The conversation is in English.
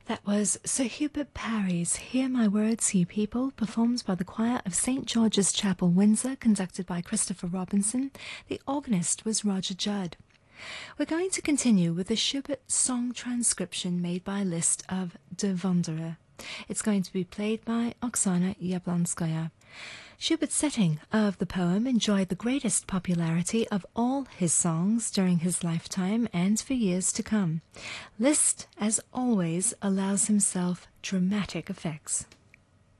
That was Sir Hubert Parry's Hear My Words, Ye People, performed by the choir of St. George's Chapel, Windsor, conducted by Christopher Robinson. The organist was Roger Judd. We're going to continue with the Schubert song transcription made by Liszt of Der Wanderer. It's going to be played by Oksana Yablonskaya. Schubert's setting of the poem enjoyed the greatest popularity of all his songs during his lifetime and for years to come. Liszt, as always, allows himself dramatic effects.